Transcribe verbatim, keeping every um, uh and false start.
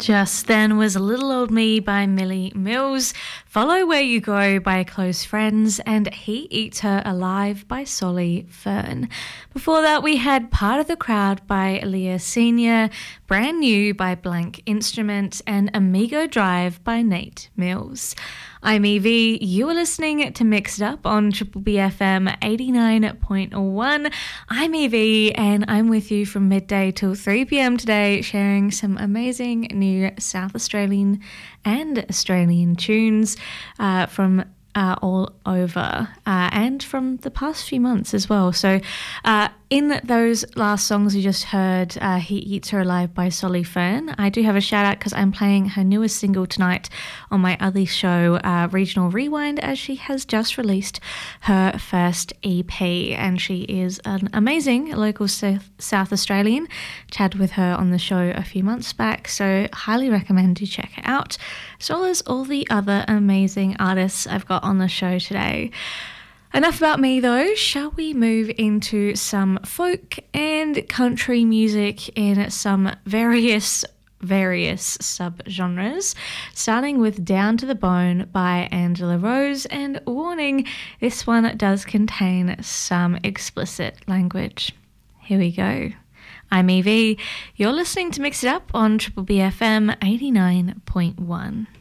Just then was Little Old Me by Millie Mills, Follow Where You Go by Close Friends, and He Eats Her Alive by Solly Fern. Before that we had Part of the Crowd by Leah Senior, Brand New by Blank Instrument, and Amigo Drive by Nate Mills. I'm Evie, you are listening to Mix It Up on Triple B F M eighty-nine point one. I'm Evie and I'm with you from midday till three p.m. today, sharing some amazing new South Australian and Australian tunes uh, from uh, all over uh, and from the past few months as well. So uh, in those last songs you just heard, uh, He Eats Her Alive by Solly Fern, I do have a shout out because I'm playing her newest single tonight on my other show, uh, Regional Rewind, as she has just released her first E P, and she is an amazing local South Australian. Chatted with her on the show a few months back, so highly recommend you check her out, as well as all the other amazing artists I've got on the show today. Enough about me though, shall we move into some folk and country music in some various various subgenres, starting with Down to the Bone by Angela Rose, and warning, this one does contain some explicit language. Here we go. I'm Evie, you're listening to Mix It Up on Triple B F M eighty-nine point one.